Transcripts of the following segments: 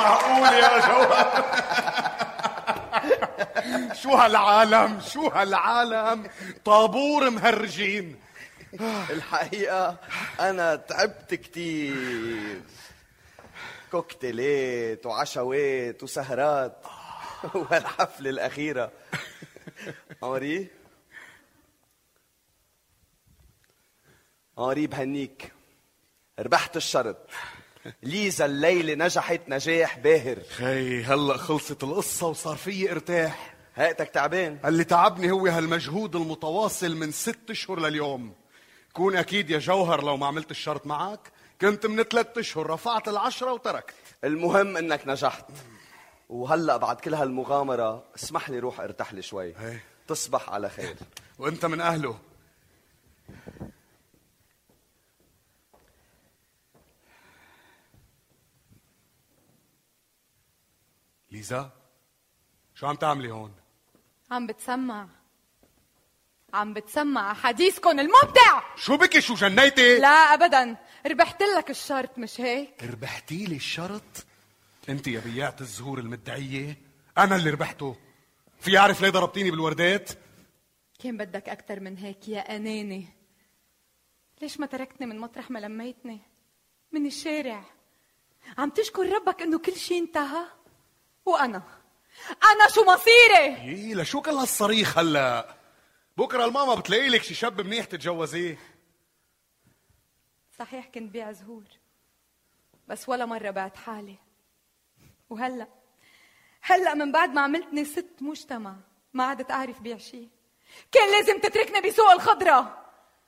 معقول يا جوهر؟ شو هالعالم طابور مهرجين. الحقيقة أنا تعبت كتير، كوكتيلات وعشوات وسهرات والحفلة الأخيرة. أنري بهنيك، ربحت الشرط. ليزا الليلة نجحت نجاح باهر. خي هلأ خلصت القصة وصار فيي ارتاح. هيئتك تعبان؟ اللي تعبني هو هالمجهود المتواصل من 6 أشهر لليوم. كون أكيد يا جوهر لو ما عملت الشرط معك كنت من 3 أشهر رفعت 10 وتركت. المهم إنك نجحت. وهلأ بعد كل هالمغامرة اسمح لي روح ارتاح لي شوي. تصبح على خير. وانت من أهله. ليزا شو عم تعملي هون؟ عم بتسمع حديثكم الممتع. شو بكي؟ شو جنيتي؟ لا أبدا، ربحت لك الشرط مش هيك؟ ربحتي لي الشرط؟ انت يا بياعة الزهور المدعية، أنا اللي ربحته. في أعرف ليه ضربتيني بالوردات؟ كان بدك أكتر من هيك يا أناني. ليش ما تركتني من مطرح ما لميتني من الشارع؟ عم تشكر ربك إنه كل شيء انتهى، وأنا شو مصيري؟ يي لشو كل هالصريخ هلا؟ بكره الماما بتلاقي لك شي شاب منيح تتجوزيه. صحيح كنت بيع زهور بس ولا مرة بعت حالي. وهلا من بعد ما عملتني ست مجتمع ما عادت أعرف بيع شي. كان لازم تتركني بسوق الخضرة.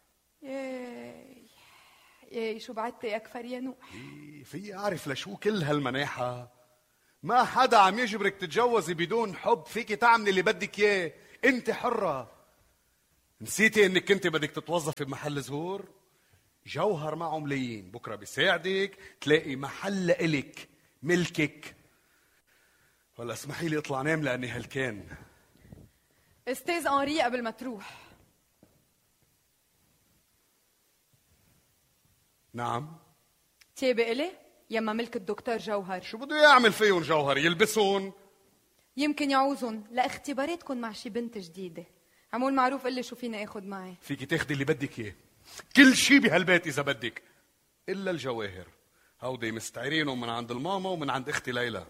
ياي شو بعدت يا كفر يا نوح. في أعرف لشو كل هالمناحة؟ ما حدا عم يجبرك تتجوزي بدون حب. فيكي تعملي اللي بدك اياه، انت حرة. نسيتي انك كنت بدك تتوظفي بمحل زهور؟ جوهر معه ملايين، بكره بيساعدك تلاقي محل إلك ملكك. ولا اسمحي لي اطلع نام لاني هلكان. استاذ أنري قبل ما تروح. نعم. تيابي إلي يما ملك الدكتور جوهر. شو بده يعمل فيهم جوهر؟ يلبسون؟ يمكن يعوزن لاختباراتكم مع شي بنت جديدة. عمول معروف قلي شو فيني اخد معي. فيكي تاخدي اللي بدك اياه، كل شي بهالبيت اذا بدك، الا الجواهر. هودي مستعيرينهم من عند الماما ومن عند اختي ليلى.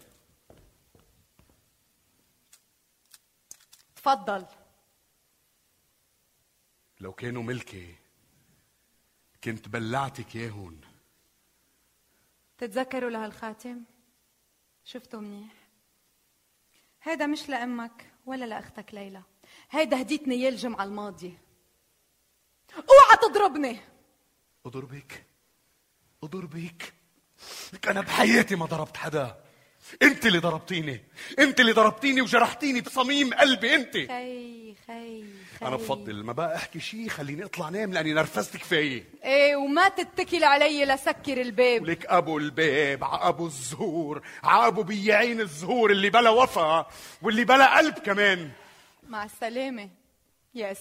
تفضل. لو كانوا ملكي كنت بلعتك ياهن. تتذكروا لهالخاتم؟ شفتوا منيح؟ هيدا مش لأمك ولا لأختك ليلى، هيدا هديتني اياه الجمعة الماضية. اوعى تضربني. اضربك؟ لك انا بحياتي ما ضربت حدا. انت اللي ضربتيني وجرحتيني بصميم قلبي انت. خي انا بفضل ما بقى احكي شيء، خليني اطلع نام لاني نرفزت كفايه. ايه وما تتكل علي لسكر الباب. ولك ابو الباب عابو الزهور، عابو بياعين الزهور اللي بلا وفا واللي بلا قلب كمان. مع السلامة يا